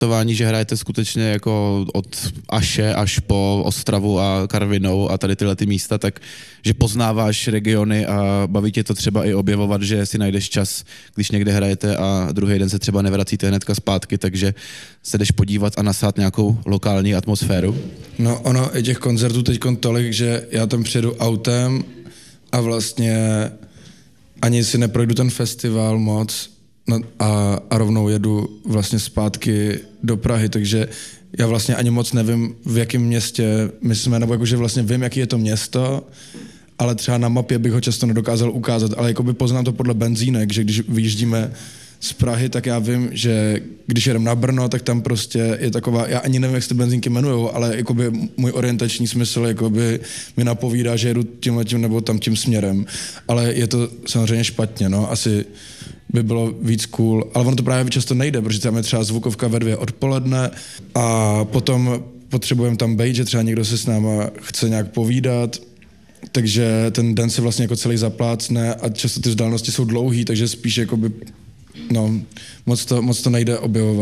tování, že hrajete skutečně jako od Aše až po Ostravu a Karvinou a tady tyhle ty místa, tak že poznáváš regiony a baví tě to třeba i objevovat, že si najdeš čas, když někde hrajete a druhý den se třeba nevracíte hnedka zpátky, takže se jdeš podívat a nasát nějakou lokální atmosféru? No ono je těch koncertů teďkon tolik, že já tam přijedu autem a vlastně ani si neprojdu ten festival moc, no a rovnou jedu vlastně zpátky do Prahy, takže já vlastně ani moc nevím, v jakém městě my jsme, nebo jakože vlastně vím, jaký je to město, ale třeba na mapě bych ho často nedokázal ukázat, ale jakoby poznám to podle benzínek, že když vyjíždíme z Prahy, tak já vím, že když jedem na Brno, tak tam prostě je taková, já ani nevím, jak se ty benzínky jmenujou, ale jakoby můj orientační smysl jakoby mi napovídá, že jedu tímhletím nebo tam tím směrem, ale je to samozřejmě špatně, no, asi by bylo víc cool, ale ono to právě často nejde, protože tam je třeba zvukovka ve 2 odpoledne a potom potřebujeme tam být, že třeba někdo se s náma chce nějak povídat, takže ten den se vlastně jako celý zaplácne a často ty vzdálenosti jsou dlouhý, takže spíš jakoby no, moc to nejde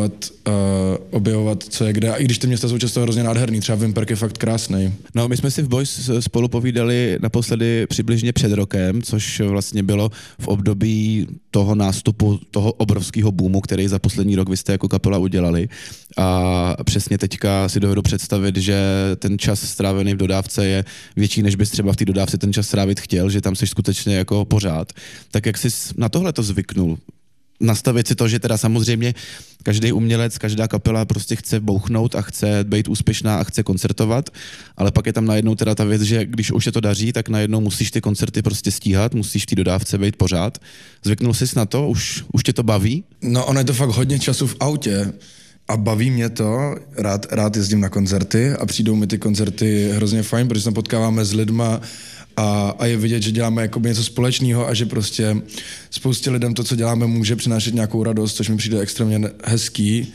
objevovat, co je kde. A i když ty města jsou často hrozně nádherný, třeba Vimperk je fakt krásný. No, my jsme si v Boys spolu povídali naposledy přibližně před rokem, což vlastně bylo v období toho nástupu, toho obrovského boomu, který za poslední rok vy jste jako kapela udělali. A přesně teďka si dovedu představit, že ten čas strávený v dodávce je větší, než bys třeba v té dodávce ten čas strávit chtěl, že tam jsi skutečně jako pořád. Tak jak jsi na tohle to zvyknul? Nastavit si to, že teda samozřejmě každý umělec, každá kapela prostě chce bouchnout a chce být úspěšná a chce koncertovat, ale pak je tam najednou teda ta věc, že když už se to daří, tak najednou musíš ty koncerty prostě stíhat, musíš v té dodávce být pořád. Zvyknul jsi na to? Už tě to baví? No, ono je to fakt hodně času v autě a baví mě to, rád jezdím na koncerty a přijdou mi ty koncerty hrozně fajn, protože se tam potkáváme s lidma a je vidět, že děláme jakoby něco společného a že prostě spoustě lidem to, co děláme, může přinášet nějakou radost, což mi přijde extrémně hezký.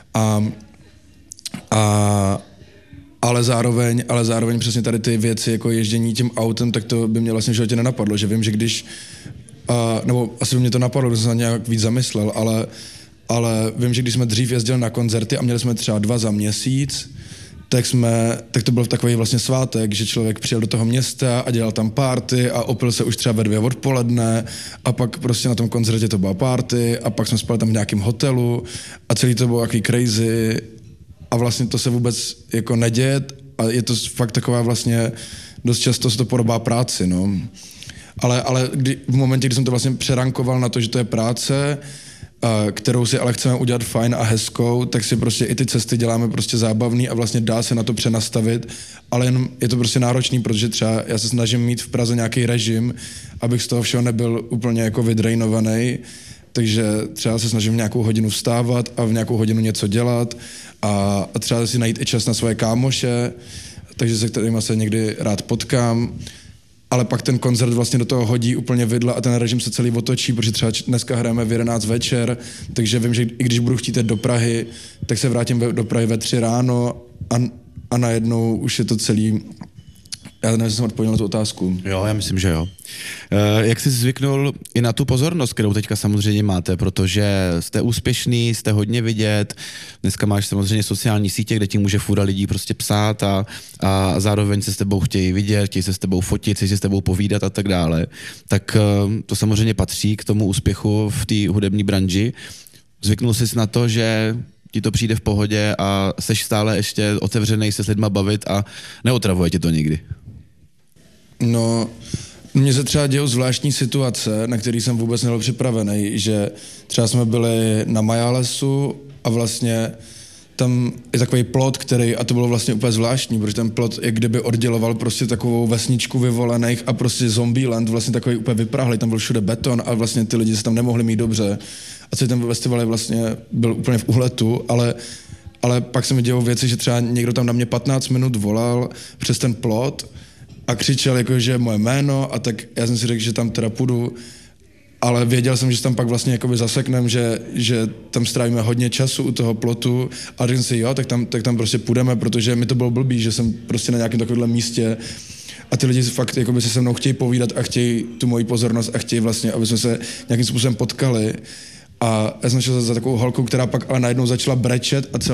Ale zároveň přesně tady ty věci, jako ježdění tím autem, tak to by mě vlastně v životě nenapadlo, že vím, že když, nebo asi by mě to napadlo, když jsem se na nějak víc zamyslel, ale vím, že když jsme dřív jezdili na koncerty a měli jsme třeba 2 za měsíc, tak to byl takový vlastně svátek, že člověk přijel do toho města a dělal tam party a opil se už třeba ve 2 odpoledne a pak prostě na tom koncertě to byla party a pak jsme spali tam v nějakém hotelu a celý to bylo takový crazy a vlastně to se vůbec jako neděje a je to fakt taková vlastně, dost často se to podobá práci, no. Ale v momentě, kdy jsem to vlastně přerankoval na to, že to je práce, kterou si ale chceme udělat fajn a hezkou, tak si prostě i ty cesty děláme prostě zábavný a vlastně dá se na to přenastavit, ale jen je to prostě náročný, protože třeba já se snažím mít v Praze nějaký režim, abych z toho všeho nebyl úplně jako vydrainovaný, takže třeba se snažím v nějakou hodinu vstávat a v nějakou hodinu něco dělat a třeba si najít i čas na svoje kámoše, takže se kterýma se někdy rád potkám. Ale pak ten koncert vlastně do toho hodí úplně vidle a ten režim se celý otočí, protože třeba dneska hrajeme v 11 večer, takže vím, že i když budu chtít jít do Prahy, tak se vrátím do Prahy ve 3 ráno a najednou už je to celý. Já nevím, jestli jsem odpověděl na tu otázku. Jo, já myslím, že jo. Jak jsi zvyknul i na tu pozornost, kterou teďka samozřejmě máte, protože jste úspěšný, jste hodně vidět, dneska máš samozřejmě sociální sítě, kde ti může fůra lidí prostě psát a zároveň se s tebou chtějí vidět, chtějí se s tebou fotit, chtějí se s tebou povídat a tak dále. Tak to samozřejmě patří k tomu úspěchu v té hudební branži. Zvyknul jsi na to, že ti to přijde v pohodě a seš stále ještě otevřenej se s lidma bavit a neotravuje ti to nikdy? No, mně se třeba dějou zvláštní situace, na který jsem vůbec nebyl připravený, že třeba jsme byli na Majálesu a vlastně tam je takový plot, a to bylo vlastně úplně zvláštní, protože ten plot jak kdyby odděloval prostě takovou vesničku vyvolených a prostě Zombieland, vlastně takový úplně vyprahlý, tam byl všude beton a vlastně ty lidi se tam nemohli mít dobře. A celý ten festival vlastně byl úplně v úletu, ale pak se mi dělou věci, že třeba někdo tam na mě 15 minut volal přes ten plot a křičel jako, že moje jméno a tak já jsem si řekl, že tam teda půjdu, ale věděl jsem, že se tam pak vlastně jakoby zaseknem, že tam strávíme hodně času u toho plotu a řekl jsem si, jo, tak tam prostě půjdeme, protože mi to bylo blbý, že jsem prostě na nějakém takovémhle místě a ty lidi fakt jakoby se mnou chtějí povídat a chtějí tu moji pozornost a chtějí vlastně, aby jsme se nějakým způsobem potkali. A já jsem šel za takovou holkou, která pak ale najednou začala brečet a celá